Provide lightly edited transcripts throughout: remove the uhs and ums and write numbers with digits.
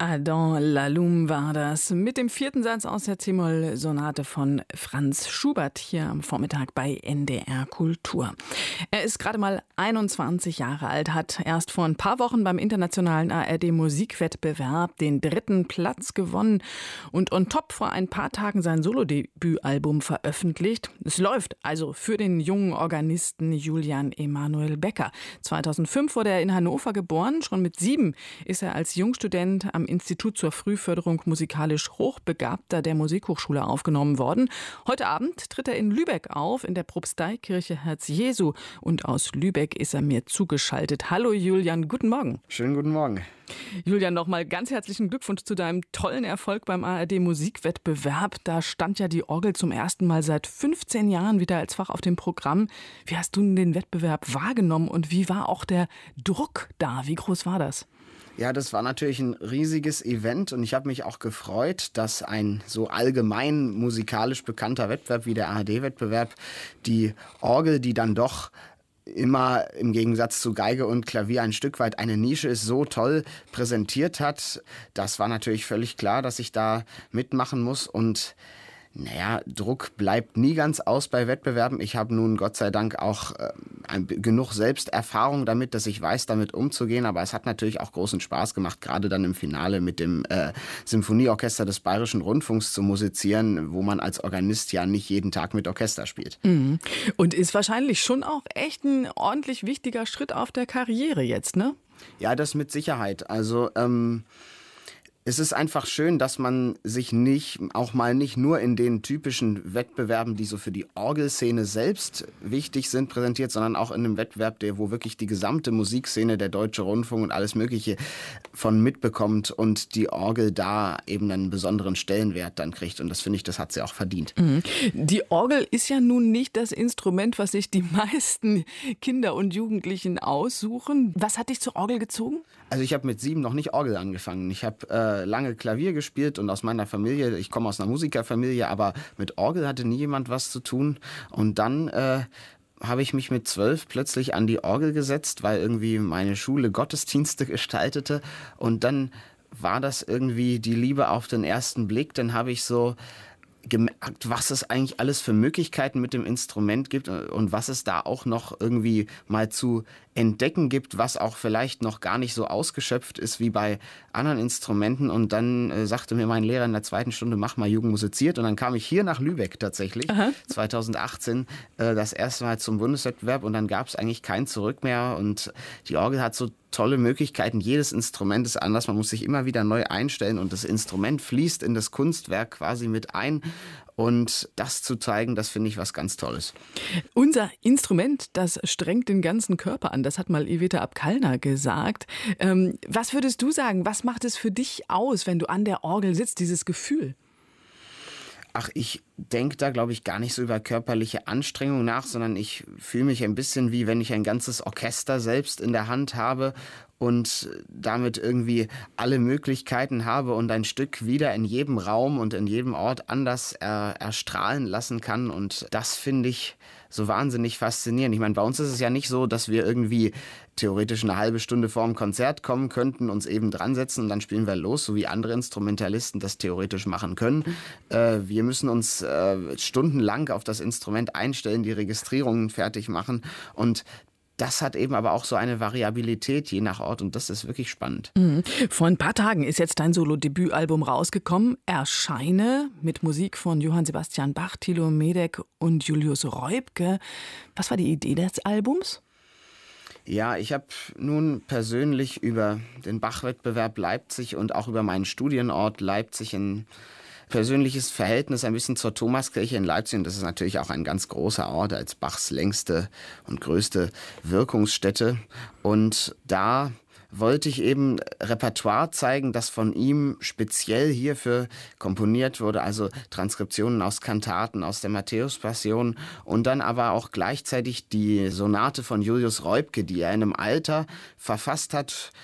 Adam Laloum war das mit dem 4. Satz aus der C-Moll-Sonate von Franz Schubert hier am Vormittag bei NDR Kultur. Er ist gerade mal 21 Jahre alt, hat erst vor ein paar Wochen beim internationalen ARD-Musikwettbewerb den 3. Platz gewonnen und on top vor ein paar Tagen sein Solodebütalbum veröffentlicht. Es läuft also für den jungen Organisten Julian Emanuel Becker. 2005 wurde er in Hannover geboren. Schon mit 7 ist er als Jungstudent am Institut zur Frühförderung musikalisch Hochbegabter der Musikhochschule aufgenommen worden. Heute Abend tritt er in Lübeck auf, in der Propsteikirche Herz Jesu. Und aus Lübeck ist er mir zugeschaltet. Hallo Julian, guten Morgen. Schönen guten Morgen. Julian, nochmal ganz herzlichen Glückwunsch zu deinem tollen Erfolg beim ARD-Musikwettbewerb. Da stand ja die Orgel zum ersten Mal seit 15 Jahren wieder als Fach auf dem Programm. Wie hast du den Wettbewerb wahrgenommen und wie war auch der Druck da? Wie groß war das? Ja, das war natürlich ein riesiges Event und ich habe mich auch gefreut, dass ein so allgemein musikalisch bekannter Wettbewerb wie der ARD-Wettbewerb die Orgel, die dann doch immer im Gegensatz zu Geige und Klavier ein Stück weit eine Nische ist, so toll präsentiert hat. Das war natürlich völlig klar, dass ich da mitmachen muss und Druck bleibt nie ganz aus bei Wettbewerben. Ich habe nun Gott sei Dank auch genug Selbsterfahrung damit, dass ich weiß, damit umzugehen. Aber es hat natürlich auch großen Spaß gemacht, gerade dann im Finale mit dem Symphonieorchester des Bayerischen Rundfunks zu musizieren, wo man als Organist ja nicht jeden Tag mit Orchester spielt. Mhm. Und ist wahrscheinlich schon auch echt ein ordentlich wichtiger Schritt auf der Karriere jetzt, ne? Ja, das mit Sicherheit. Also es ist einfach schön, dass man sich nicht nur in den typischen Wettbewerben, die so für die Orgelszene selbst wichtig sind, präsentiert, sondern auch in einem Wettbewerb, wo wirklich die gesamte Musikszene, der Deutsche Rundfunk und alles Mögliche von mitbekommt und die Orgel da eben einen besonderen Stellenwert dann kriegt. Und das finde ich, das hat sie auch verdient. Mhm. Die Orgel ist ja nun nicht das Instrument, was sich die meisten Kinder und Jugendlichen aussuchen. Was hat dich zur Orgel gezogen? Also ich habe mit 7 noch nicht Orgel angefangen. Ich habe lange Klavier gespielt und aus meiner Familie, ich komme aus einer Musikerfamilie, aber mit Orgel hatte nie jemand was zu tun. Und dann habe ich mich mit 12 plötzlich an die Orgel gesetzt, weil irgendwie meine Schule Gottesdienste gestaltete. Und dann war das irgendwie die Liebe auf den ersten Blick. Dann habe ich so gemerkt, was es eigentlich alles für Möglichkeiten mit dem Instrument gibt und was es da auch noch irgendwie mal zu entdecken gibt, was auch vielleicht noch gar nicht so ausgeschöpft ist wie bei anderen Instrumenten. Und dann sagte mir mein Lehrer in der 2. Stunde, mach mal Jugend musiziert. Und dann kam ich hier nach Lübeck tatsächlich, 2018, das erste Mal zum Bundeswettbewerb. Und dann gab es eigentlich kein Zurück mehr. Und die Orgel hat so tolle Möglichkeiten. Jedes Instrument ist anders. Man muss sich immer wieder neu einstellen. Und das Instrument fließt in das Kunstwerk quasi mit ein. Und das zu zeigen, das finde ich was ganz Tolles. Unser Instrument, das strengt den ganzen Körper an. Das hat mal Iveta Abkalner gesagt. Was würdest du sagen, was macht es für dich aus, wenn du an der Orgel sitzt, dieses Gefühl? Ach, ich denke da, glaube ich, gar nicht so über körperliche Anstrengung nach, sondern ich fühle mich ein bisschen wie, wenn ich ein ganzes Orchester selbst in der Hand habe und damit irgendwie alle Möglichkeiten habe und ein Stück wieder in jedem Raum und in jedem Ort anders erstrahlen lassen kann. Und das finde ich so wahnsinnig faszinierend. Ich meine, bei uns ist es ja nicht so, dass wir irgendwie theoretisch eine halbe Stunde vor dem Konzert kommen könnten, uns eben dran setzen und dann spielen wir los, so wie andere Instrumentalisten das theoretisch machen können. Wir müssen uns stundenlang auf das Instrument einstellen, die Registrierungen fertig machen und das hat eben aber auch so eine Variabilität je nach Ort und das ist wirklich spannend. Mhm. Vor ein paar Tagen ist jetzt dein Solo-Debütalbum rausgekommen. Erscheine mit Musik von Johann Sebastian Bach, Thilo Medeck und Julius Reubke. Was war die Idee des Albums? Ja, ich habe nun persönlich über den Bach-Wettbewerb Leipzig und auch über meinen Studienort Leipzig ein persönliches Verhältnis ein bisschen zur Thomaskirche in Leipzig. Und das ist natürlich auch ein ganz großer Ort als Bachs längste und größte Wirkungsstätte. Und da wollte ich eben Repertoire zeigen, das von ihm speziell hierfür komponiert wurde, also Transkriptionen aus Kantaten, aus der Matthäus-Passion und dann aber auch gleichzeitig die Sonate von Julius Reubke, die er in einem Alter verfasst hat,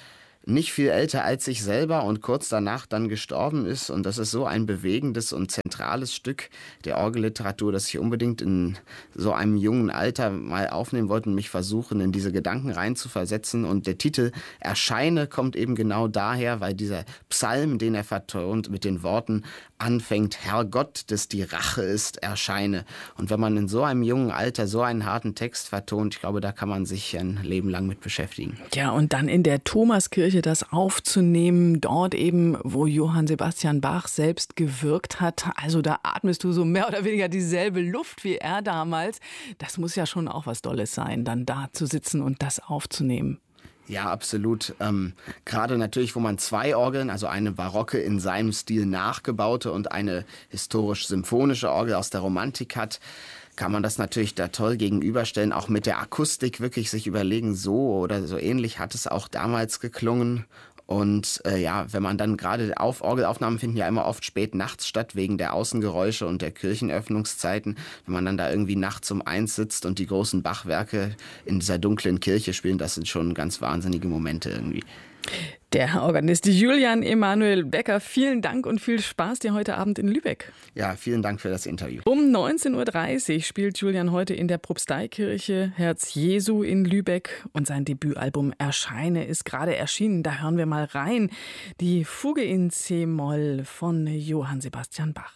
nicht viel älter als ich selber und kurz danach dann gestorben ist. Und das ist so ein bewegendes und zentrales Stück der Orgelliteratur, dass ich unbedingt in so einem jungen Alter mal aufnehmen wollte und mich versuchen, in diese Gedanken reinzuversetzen. Und der Titel Erscheine kommt eben genau daher, weil dieser Psalm, den er vertont, mit den Worten anfängt, Herrgott, dass die Rache ist, erscheine. Und wenn man in so einem jungen Alter so einen harten Text vertont, ich glaube, da kann man sich ein Leben lang mit beschäftigen. Ja, und dann in der Thomaskirche das aufzunehmen, dort eben, wo Johann Sebastian Bach selbst gewirkt hat. Also da atmest du so mehr oder weniger dieselbe Luft wie er damals. Das muss ja schon auch was Dolles sein, dann da zu sitzen und das aufzunehmen. Ja, absolut. Gerade natürlich, wo man zwei Orgeln, also eine barocke in seinem Stil nachgebaute und eine historisch-symphonische Orgel aus der Romantik hat, kann man das natürlich da toll gegenüberstellen, auch mit der Akustik wirklich sich überlegen, so oder so ähnlich hat es auch damals geklungen. Und wenn man dann gerade Orgelaufnahmen finden ja immer oft spät nachts statt, wegen der Außengeräusche und der Kirchenöffnungszeiten. Wenn man dann da irgendwie nachts um 1 sitzt und die großen Bachwerke in dieser dunklen Kirche spielen, das sind schon ganz wahnsinnige Momente irgendwie. Der Organist Julian Emanuel Becker, vielen Dank und viel Spaß dir heute Abend in Lübeck. Ja, vielen Dank für das Interview. Um 19.30 Uhr spielt Julian heute in der Propsteikirche Herz Jesu in Lübeck und sein Debütalbum Erscheine ist gerade erschienen. Da hören wir mal rein. Die Fuge in C-Moll von Johann Sebastian Bach.